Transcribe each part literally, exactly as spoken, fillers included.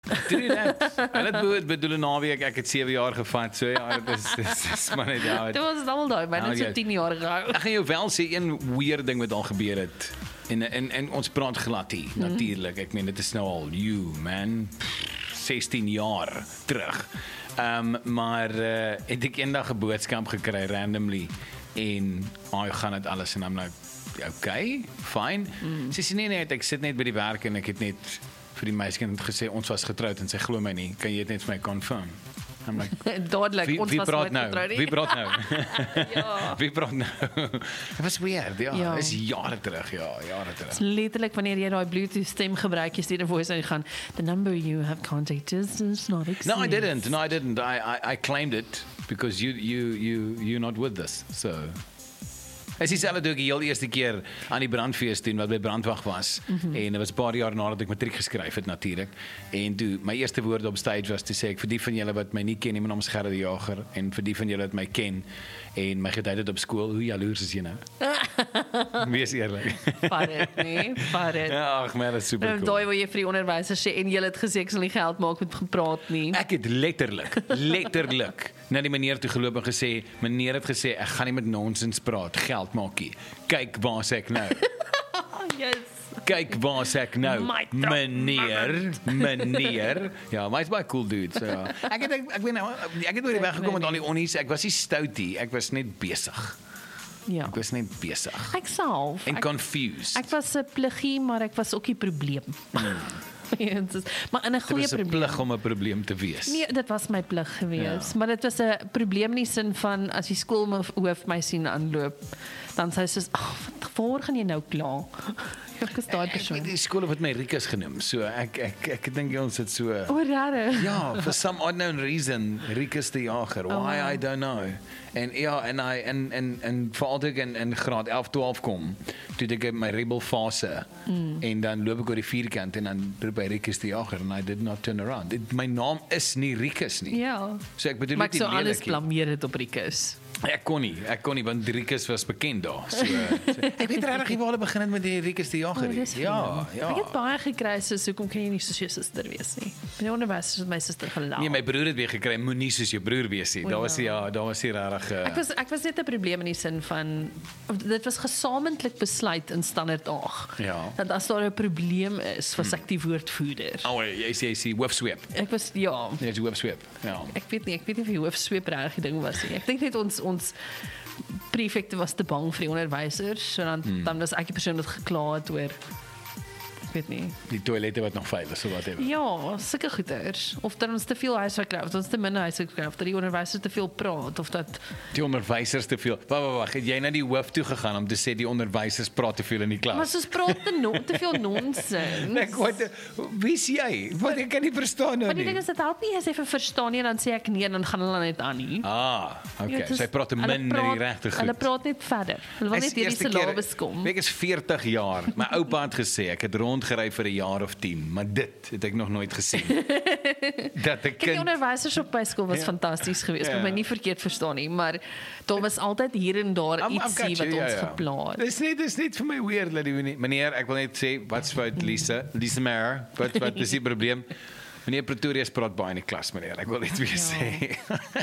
True that. Hulle het bedoel 'n naweek, ek het sewe jaar gevat, so ja, dit is, dit is, dit is maar net ja. Dit was al daai, maar net so tien jaar gehou. Ek gaan jou wel sê, een weird ding wat al gebeur het, en, en, en ons praat glad hier, mm. natuurlijk, ek meen, dit is nou al, you man, sestien jaar terug, um, maar, uh, het ek eendag 'n boodskap gekry, randomly, en, oh, gaan het alles, en I'm like, okay, fine, mm. sy sê nie net, ek sit net by die werk, en ek het net, vir die meisje gesê, ons was getrouwd, en sy glo my nie, kan jy het net vir my confirm? I'm like, Dadelik, wie, ons wie was praat nooit nou? getrouwd nie. Wie praat nou? Ja. Wie praat nou? Het was weird, ja. Ja. Het is jare terug, ja, jare terug. Letterlik wanneer jy daai Bluetooth stem gebruik, jy stuur 'n voice en gaan, the number you have contacted does not exist. No, I didn't. No, I didn't. I, I, I claimed it because you, you, you, you're not with us, so... Is dieselfde toe ek die heel eerste keer aan die brandfees doen, wat by brandwag was, mm-hmm. en dit was 'n paar jaar nadat ek matriek geskryf het natuurlik, en toe, my eerste woorde op stage was, toe sê ek, vir die van julle wat my nie ken, my naam is Gerard die Jager, en vir die van julle wat my ken, en my getyd het op skool, hoe jaloers is jy nou? Wees eerlik. Vat dit, nee, vat dit. Ja, ag man, dit is super Nou, cool. daai waar jy vir die onderwysers sê, en jy het gesê, ek sal nie geld maak met gepraat nie. Ek het letterlik, letterlik, na die meneer toe geloop en gesê, meneer het gesê, ek gaan nie met nonsens praat, geld maak nie. Kyk waar sê ek nou. Yes. Kyk waar sê ek nou. My trap. Meneer, meneer. Ja, maar hy's baie cool dude, so ja. Ek het, ek, ek weet nou, ek het oor die weg gekom met al die onnies, ek was nie stout nie, ek was net besig. Ja. Ek was net besig. Ek self. En ek, confused. ek was 'n pluggie, maar ek was ook die probleem. Hmm. Ja, dit is, maar in 'n goeie Dit was 'n probleem. plig om 'n probleem te wees. Nee, dit was my plig gewees, Ja. maar dit was 'n probleem in die sin van as die skoolhoof my sien aanloop, dan sê sy soos, "Ag, waar gaan jy nou klaar?" Ek is daai Ek weet persoon. die skole wat my Rikus genoem, so ek ek ek, ek dink ons het so O, regtig? ja, for some unknown reason, Rikus die Jager, why Oh, wow. I don't know. En ja, en I en en en veral toe ek in, in graad elf twaalf kom, toe ek in my rebel fase, mm. en dan loop ek oor die vierkant en dan roep hy Rikus die Jager, and I did not turn around. Dit, my naam is nie Rikus nie. Ja. So ek bedoel Maar net ek die sou alles lelikie. blameer het op Rikus. Ek kon nie, ek kon nie, want Rikus was bekend daar. So, so ek weet regtig nie waar hulle begin het met die Rikus die Jager. Oh, nie. dis ja, vreemd. ja. Ek het baie gekry, soos hoekom kan jy nie soos jou suster wees nie? Die onderwysers het my suster gelag. Nee, my broer het weer gekry, moenie soos jou broer wees nie. O, Daar was ja. ja, daar was hier regtig uh, Ek was ek was net 'n probleem in die sin van dit was gesamentlik besluit in standaard ag. Ja. Dat as daar 'n probleem is, was ek die woordvoerder. oh, jy sê jy sê hoofsweep. Ek was ja, Jy sê hoofsweep. Ja. ek weet nie, ek weet nie of die hoofsweep reg die ding was nie. Ek dink net ons ons prefekte was te bang vir die onderwysers, so dan hmm. dan was ek die persoon wat gekla het oor ek weet nie. Die toilette wat nog vuil is, so whatever. Ja, sulke goeders. Of dat ons te veel huiswerk kry, of dat ons te min huiswerk kry, of dat die onderwysers te veel praat, of dat Die onderwysers te veel. Wag, wag, wag, het jy na die hoof toe gegaan om te sê die onderwysers praat te veel in die klas? maar soos praat te, no, te veel nonsens. Ek wat wie is jy? Wat ek kan nie verstaan nou Maar die nie. ding is, dit help nie as jy vir verstaan nie, dan sê ek nee, dan gaan hulle net aan nie. Ah, okay. Ja, het is- Sy praat te hulle min na die regte goed. Hulle praat net verder. Hulle wil net hierdie syllabus kom. Ek is veertig jaar. My oupa het gesê ek het rondgery vir 'n jaar of tien, maar dit het ek nog nooit gesien. Dat 'n Kyk, die kind onderwysers op my skool was Ja. fantasties geweest. Ja. Moet my nie verkeerd verstaan nie, maar daar was altyd hier en daar I'm- I've ietsie got wat you, ons ja, ja. geplaas. Dis net dis net vir my weird dat die meneer, meneer, ek wil net sê wat's fout Lisa, Lisa Meyer, wat wat is die probleem? Meneer Pretorius praat baie in die klas, meneer. Ek wil net weer Ja. sê.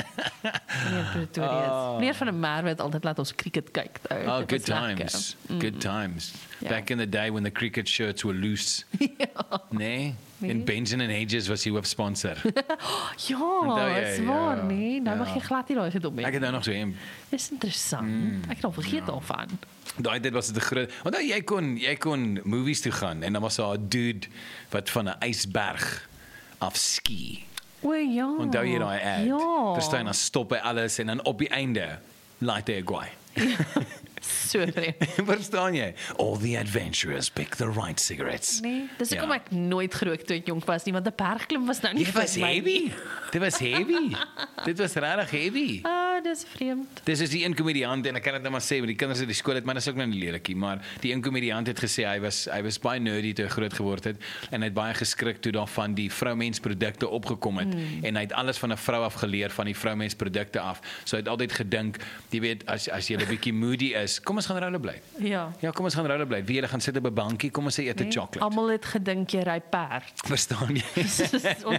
Meneer Pretorius. Ah. Meneer van der Merwe het altyd laat ons cricket kyk. Ou. Oh, Dit good was lekker. times. Good times. Ja. Back in the day when the cricket shirts were loose. ja. Nee? Nee. En Benson and Hedges was die hoofsponsor. Ja, Onthou jy? is waar, Ja. nee. Nou Ja. mag jy glad nie daai gedoen Ek nie. het nou nog so hem. Dis interessant. Ek het al vergeet daarvan. Daai dit was dit 'n groot. Onthou jy kon jy kon movies toe gaan en dan was daar 'n dude wat van 'n ysberg af ski. O ja. Onthou jy daai ad? Ja. Verstaan, dan stop hy alles en dan op die einde light hy 'n guy. So vreemd. Verstaan jy? All the adventurers pick the right cigarettes. Nee, dis hoekom Ja. ek nooit gerook toe ek jonk was nie, want 'n bergklim was nou nie Dit was vir my heavy. nie. Dit was heavy. Dit was regtig heavy. Ah, Ja, dis vreemd. Dis is die een komediant en ek kan dit nou maar sê, want die kinders uit die skool het, maar dis ook nou nie lelikie, maar die een komediant het gesê hy was hy was baie nerdy toe hy groot geword het en hy het baie geskrik toe daarvan die vroumensprodukte opgekom het mm. en hy het alles van 'n vrou af geleer van die vroumensprodukte af. So hy het altyd gedink, jy weet, as as jy 'n bietjie moody is, kom ons gaan rollerblade. Ja. Ja, kom ons gaan rollerblade. Wie julle gaan sit op 'n bankie, kom ons sê eet 'n Nee, chocolate. Almal het gedink jy ry perd. Verstaan jy? Ons